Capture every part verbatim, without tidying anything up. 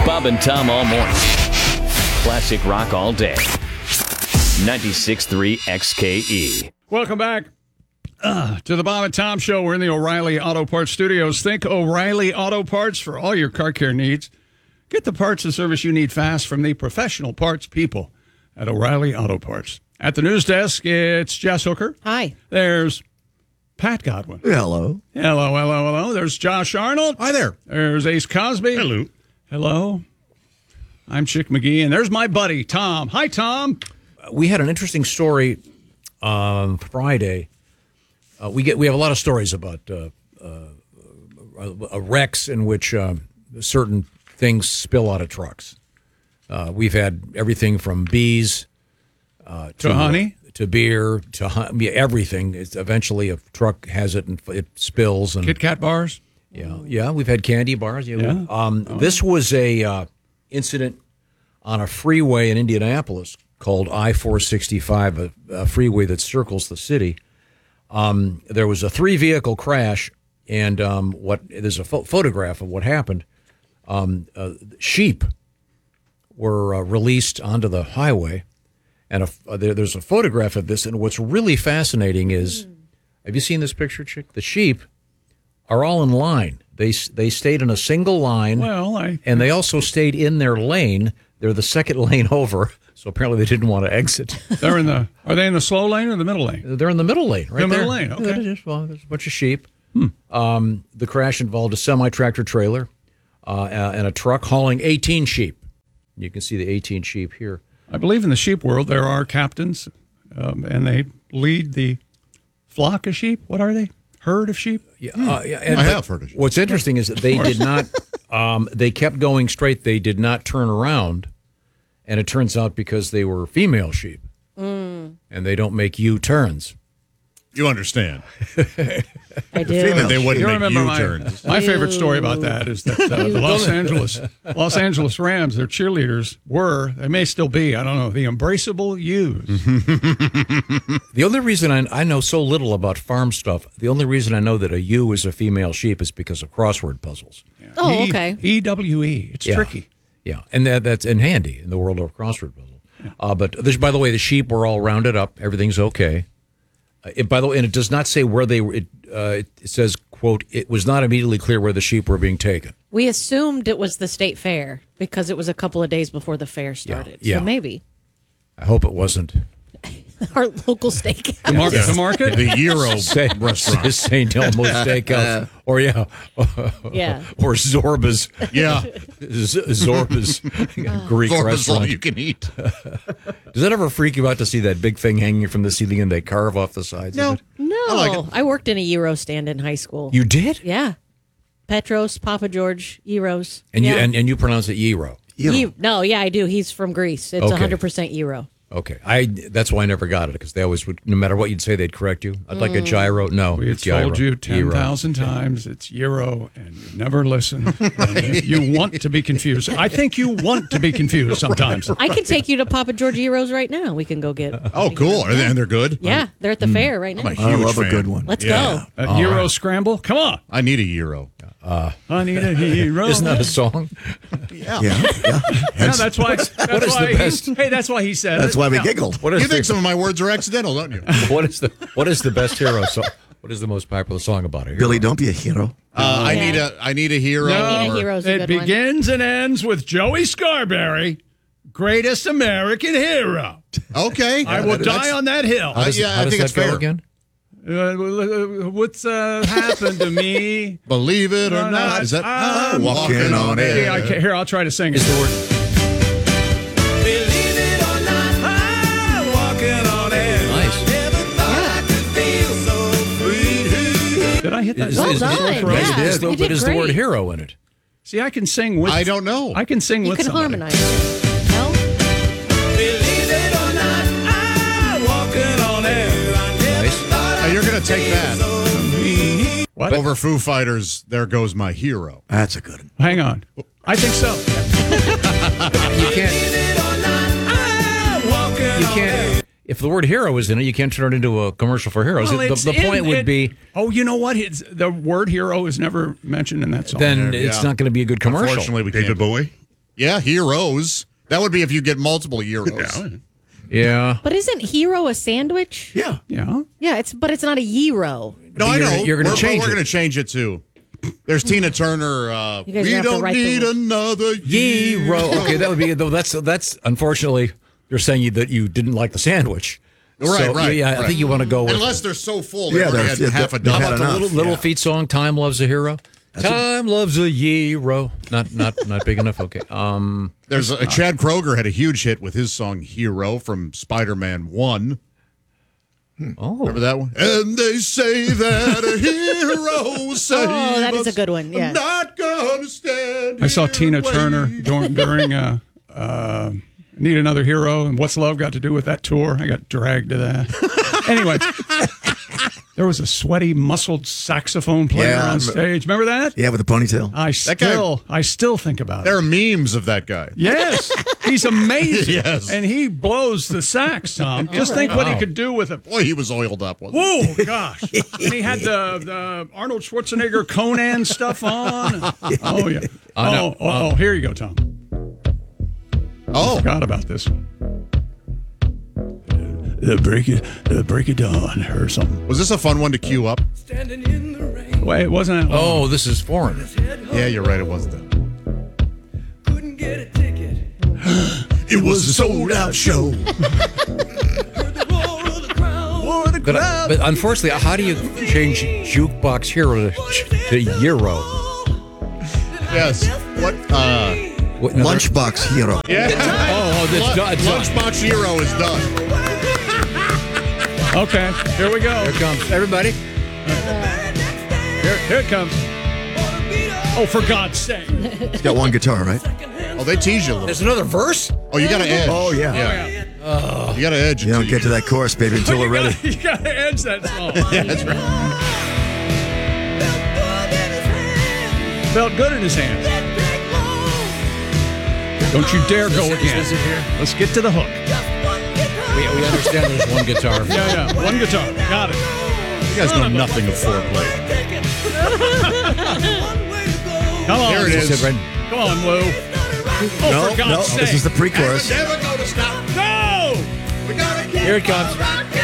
Bob and Tom all morning. Classic rock all day. ninety-six point three X K E. Welcome back uh, to the Bob and Tom Show. We're in the O'Reilly Auto Parts Studios. Think O'Reilly Auto Parts for all your car care needs. Get the parts and service you need fast from the professional parts people at O'Reilly Auto Parts. At the news desk, it's Jess Hooker. Hi. There's Pat Godwin. Hello. Hello, hello, hello. There's Josh Arnold. Hi there. There's Ace Cosby. Hello. Hello. I'm Chick McGee, and there's my buddy, Tom. Hi, Tom. We had an interesting story on Friday. Uh, we get we have a lot of stories about uh, uh, wrecks in which uh, certain things spill out of trucks. Uh, we've had everything from bees uh, to, to honey, uh, to beer, to honey, everything. It's eventually a truck has it and it spills. And Kit Kat bars. Yeah, yeah. We've had candy bars. Yeah. yeah. Um, oh. This was a uh, incident on a freeway in Indianapolis called I four sixty-five, a, a freeway that circles the city. Um, there was a three-vehicle crash, and um, what there's a pho- photograph of what happened. Um, uh, sheep were uh, released onto the highway, and a, uh, there, there's a photograph of this. And what's really fascinating is, mm. have you seen this picture, Chick? The sheep are all in line. They they stayed in a single line, well, I, and they also stayed in their lane. They're the second lane over, so apparently they didn't want to exit. They're in the. Are they in the slow lane or the middle lane? They're in the middle lane, right the there. middle lane, okay. Yeah, just, well, there's a bunch of sheep. Hmm. Um, the crash involved a semi-tractor trailer uh, and a truck hauling eighteen sheep. You can see the eighteen sheep here. I believe in the sheep world there are captains, um, and they lead the flock of sheep. What are they? Herd of sheep? Yeah, uh, yeah and I have heard of sheep. What's interesting is that they did not. Um, they kept going straight. They did not turn around. And it turns out because they were female sheep, mm. and they don't make U-turns. You understand. I do. Female, they wouldn't you make remember U-turns. My, my favorite story about that is that uh, the Los Angeles Los Angeles Rams, their cheerleaders were, they may still be, I don't know, the embraceable U's. The only reason I, I know so little about farm stuff, the only reason I know that a ewe is a female sheep is because of crossword puzzles. Yeah. Oh, E- okay. E W E. It's Yeah. tricky. Yeah, and that, that's in handy in the world of crossword puzzle. Yeah. Uh, but this, by the way, the sheep were all rounded up. Everything's okay. Uh, it, by the way, and it does not say where they were. It, uh, it says, quote, it was not immediately clear where the sheep were being taken. We assumed it was the state fair because it was a couple of days before the fair started. Yeah. So maybe. I hope it wasn't. Our local steak. The, mar- the market? The Euro Saint, restaurant. Saint Elmo's Steakhouse. Or, yeah. Yeah. Or Zorba's. Yeah. Z- Zorba's Greek Zorba's restaurant. all you can eat. Does that ever freak you out to see that big thing hanging from the ceiling and they carve off the sides No. of it? No. I like it. I worked in a Euro stand in high school. You did? Yeah. Petros, Papa George, Euros. And yeah. you and, and you pronounce it gyro. Ye- no, yeah, I do. He's from Greece. It's Okay. one hundred percent Euro. Okay, I that's why I never got it because they always would. No matter what you'd say, they'd correct you. I'd like a gyro. No, We had it's gyro. told you ten Gyro. thousand times it's Euro, and you never listen. And you want to be confused. I think you want to be confused sometimes. I can take you to Papa George Euros right now. We can go get. Oh, cool. Are they, and they're good? Yeah, they're at the fair right now. I'm a huge I love fan. a good one. Let's Yeah. go. A Euro scramble? Come on. I need a Euro. I need a hero. Isn't that a song? Yeah. Yeah, yeah. Yeah, that's why. That's What is why the he- best- Hey, that's why he said That's it. why we Yeah. giggled. What You is think the, some of my words are accidental, don't you? what is the what is the best hero song? What is the most popular song about it? Billy, don't be a hero. Uh, I Yeah. need a I need a hero. No, I need a or- hero's a it good one. begins and ends with Joey Scarberry, greatest American hero. Okay. I will That's- die on that hill. How does, yeah, how I does think that it's go fair. again? Uh, what's uh, happened to me? Believe it or not. Is that I'm walking on air. Yeah, I can't, here, I'll try to sing it. Is the word? Believe it or not, I'm walking on air. Nice. Never thought I could feel so free. Did I hit that? Is- Well is- done. is- Yeah, is the- you but did is the word great. hero in it? See, I can sing with. I don't know. I can sing You with can somebody. harmonize. No? Believe it or not, I'm walking on air. I never Nice. thought Now, I you're going to could take feel that. so free. What? Over Foo Fighters, There Goes My Hero. That's a good one. Hang on. I think so. You can't. You can't. If the word hero is in it, you can't turn it into a commercial for heroes. Well, the it's the point in would it- be Oh, you know what? It's, the word hero is never mentioned in that song. then Yeah. it's not going to be a good commercial. Unfortunately, we David can't. Bowie? Yeah, heroes. That would be if you get multiple heroes. Yeah. Yeah. But isn't hero a sandwich? Yeah. Yeah. Yeah, it's but it's not a gyro. No, I You're know. gonna- you're gonna We're- change We're it. going to change it too. There's Tina Turner. Uh, You guys we have to don't write the need rules. another Hero. Okay, that would be though. That's that's unfortunately they're saying you that you didn't like the sandwich. Right, So, right, Yeah, I right. think you want to go with Unless they're so full, they Yeah, already they're- had half a they've dozen. how had about the enough. little, little Yeah. feet song "Time Loves a Hero." Time loves a hero. Not not not big enough. Okay. Um. There's a, Chad Kroger had a huge hit with his song "Hero" from Spider-Man One. Oh. Remember that one? And they say that a hero save Oh, that is a us. good one, yeah. I'm not gonna stand I saw here Tina and Turner wait. during, during uh, uh, Need Another Hero, and What's Love got to do with that tour? I got dragged to that. Anyway, there was a sweaty, muscled saxophone player Yeah, I on remember- stage. Remember that? Yeah, with the ponytail. I guy- still, I still think about There it. are memes of that guy. Yes, he's amazing. Yes. And he blows the sax, Tom. Just think what he could do with it. Boy, he was oiled up, wasn't he? Whoa, gosh. And he had the, the Arnold Schwarzenegger Conan stuff on. Oh, yeah. Oh, oh, oh, here you go, Tom. Oh, Forgot about this one. The break it, the break of dawn, or something. was this a fun one to queue up? Wait, it wasn't. That long. Oh, this is foreign. Yeah, you're right. It wasn't that. Couldn't get a ticket. It was a sold-out show. Heard the roar of the crowd. But, but unfortunately, how do you change jukebox hero to, to euro? Yes. What? Uh, What, another- Lunchbox hero. yeah. Oh, oh, that's done. It's done. Lunchbox Hero is done. Okay, here we go. Here comes everybody. Here, here it comes. Oh, for God's sake. He's got one guitar, right? Oh, they tease you a little. There's another verse. Oh, you got to edge. Oh, yeah. Yeah. You got to edge. You don't until get to that chorus, baby, until we're you ready. Gotta, you gotta edge that song. Yeah, that's right. Felt good in his hands. Don't you dare go again. Let's get to the hook. We, we understand there's one guitar. Yeah, yeah. One guitar. Got it. You guys know nothing of foreplay. Come on. Here it is. Said right- Come on, Lou. Oh, No, for God's no, sake. this is the pre-chorus. Never gonna stop. No! We gotta keep. Here it comes.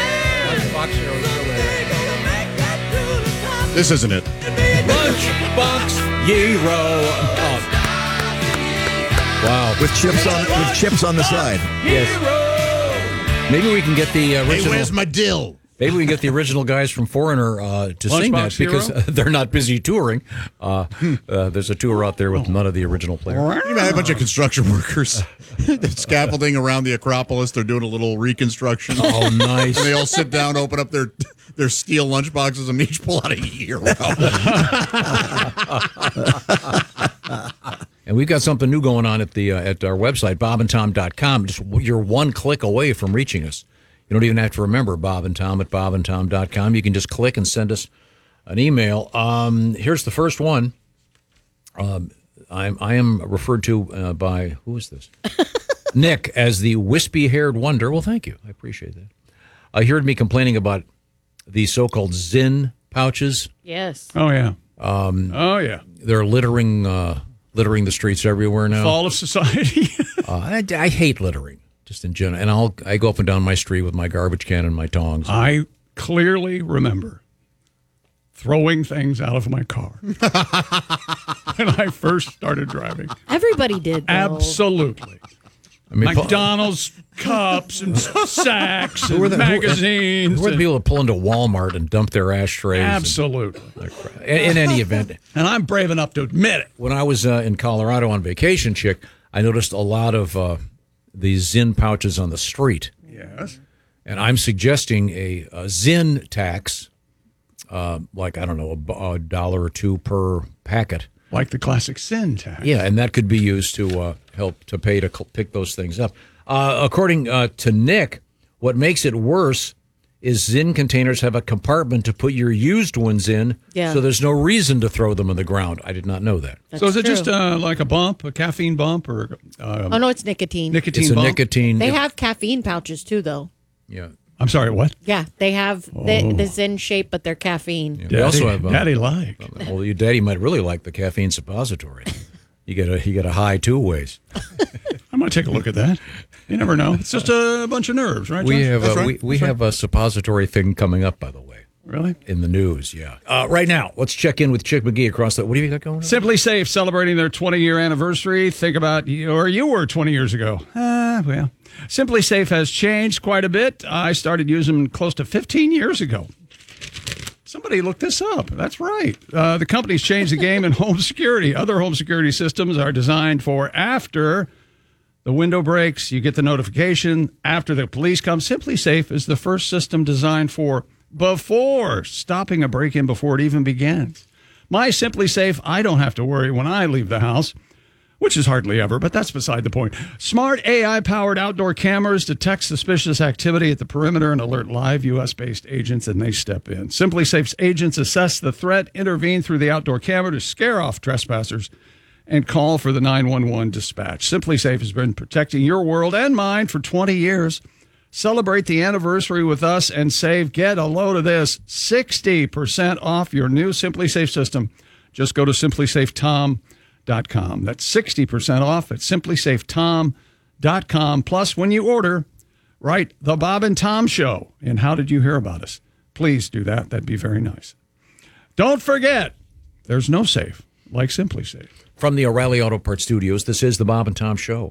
This isn't it. Lunchbox hero. Oh. Wow. With chips on with chips on the side. Yes. Maybe we can get the uh, Hey, original. where's my dill? Maybe we can get the original guys from Foreigner uh, to sing that Lunchbox because Hero? they're not busy touring. Uh, uh, there's a tour out there with none of the original players. You know, a bunch of construction workers scaffolding around the Acropolis. They're doing a little reconstruction. Oh, nice. And they all sit down, open up their their steel lunchboxes, and each pull out a hero. And we've got something new going on at the uh, at our website, bob and tom dot com. Just you're one click away from reaching us. You don't even have to remember Bob and Tom at bob and tom dot com. You can just click and send us an email. Um, here's the first one. Um, I'm I am referred to uh, by who is this? Nick as the wispy-haired wonder. Well, thank you. I appreciate that. I heard me complaining about the so-called Zyn pouches. Yes. Oh, yeah. Um, oh, yeah. They're littering uh, littering the streets everywhere now. Fall of society. Uh, I, I hate littering, just in general. And I'll I go up and down my street with my garbage can and my tongs. I clearly remember throwing things out of my car when I first started driving. Everybody did, though. Absolutely. I mean, McDonald's cups and sacks and who are the, magazines. Who are the and- people that pull into Walmart and dump their ashtrays? and- absolutely. in, in any event, And I'm brave enough to admit it. when I was uh, in Colorado on vacation, Chick, I noticed a lot of uh, these Zyn pouches on the street. Yes. And I'm suggesting a, a Zyn tax, uh, like, I don't know, a, b- a dollar or two per packet. Like the classic sin tax. Yeah, and that could be used to uh, help to pay to cl- pick those things up. Uh, according uh, to Nick, what makes it worse is Zyn containers have a compartment to put your used ones in, Yeah. so there's no reason to throw them on the ground. I did not know that. That's So is it true. just uh, like a bump, a caffeine bump, or um, Oh, no, it's nicotine. nicotine It's a bump? nicotine. They have caffeine pouches, too, though. Yeah. I'm sorry, what? Yeah, they have the, the Zyn shape, but they're caffeine. We also have. Uh, Daddy like. well, your daddy might really like the caffeine suppository. You get a you get a high two ways. I might take a look at that. You never know. It's just a bunch of nerves, right, We Josh? have That's a, right. we, we That's have a suppository thing coming up, by the way, right. Really? in the news. Yeah. Uh, right now, let's check in with Chick McGee across the. What do you got going on? Simply Safe celebrating their twenty-year anniversary. Think about you, or you were twenty years ago. Ah, well, Simply Safe has changed quite a bit. I started using them close to fifteen years ago. Somebody looked this up. That's right. Uh, the company's changed the game in home security. Other home security systems are designed for after the window breaks, you get the notification. After the police come, Simply Safe is the first system designed for before, stopping a break-in before it even begins. My Simply Safe, I don't have to worry when I leave the house, which is hardly ever, but that's beside the point. Smart A I-powered outdoor cameras detect suspicious activity at the perimeter and alert live U S-based agents, and they step in. Simply Safe's agents assess the threat, intervene through the outdoor camera to scare off trespassers, and call for the nine one one dispatch. Simply Safe has been protecting your world and mine for twenty years. Celebrate the anniversary with us and save, get a load of this, sixty percent off your new Simply Safe system. Just go to simply safe tom dot com. That's sixty percent off at simply safe tom dot com. Plus, when you order, write The Bob and Tom Show. And how did you hear about us? Please do that. That'd be very nice. Don't forget, there's no safe like Simply Safe. From the O'Reilly Auto Parts Studios, this is the Bob and Tom Show.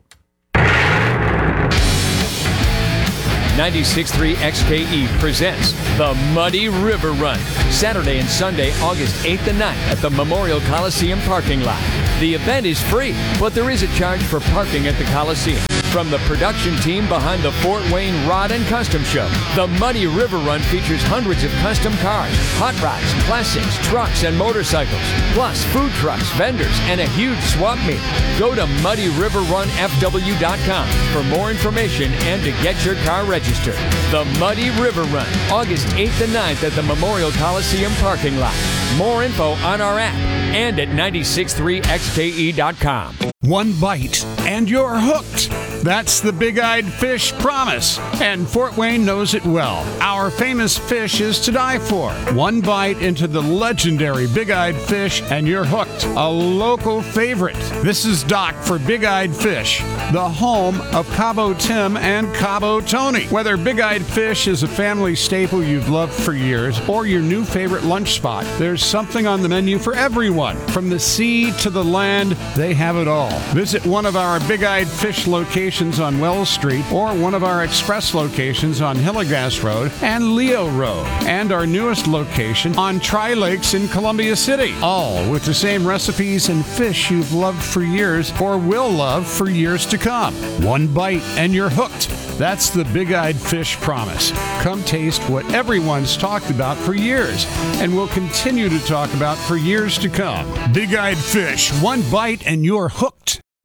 ninety-six point three X K E presents the Muddy River Run, Saturday and Sunday, August eighth and ninth at the Memorial Coliseum parking lot. The event is free, but there is a charge for parking at the Coliseum. From the production team behind the Fort Wayne Rod and Custom Show, the Muddy River Run features hundreds of custom cars, hot rods, classics, trucks, and motorcycles, plus food trucks, vendors, and a huge swap meet. Go to muddy river run f w dot com for more information and to get your car registered. The Muddy River Run, August eighth and ninth at the Memorial Coliseum parking lot. More info on our app and at ninety-six point three x k e dot com. One bite and you're hooked. That's the Big-Eyed Fish promise, and Fort Wayne knows it well. Our famous fish is to die for. One bite into the legendary Big-Eyed Fish, and you're hooked. A local favorite. This is Doc for Big-Eyed Fish, the home of Cabo Tim and Cabo Tony. Whether Big-Eyed Fish is a family staple you've loved for years or your new favorite lunch spot, there's something on the menu for everyone. From the sea to the land, they have it all. Visit one of our Big-Eyed Fish locations on Wells Street or one of our express locations on Hillegas Road and Leo Road, and our newest location on Tri Lakes in Columbia City, all with the same recipes and fish you've loved for years or will love for years to come. One bite and you're hooked. That's the Big-Eyed Fish promise. Come taste what everyone's talked about for years and will continue to talk about for years to come. Big-Eyed Fish, one bite and you're hooked.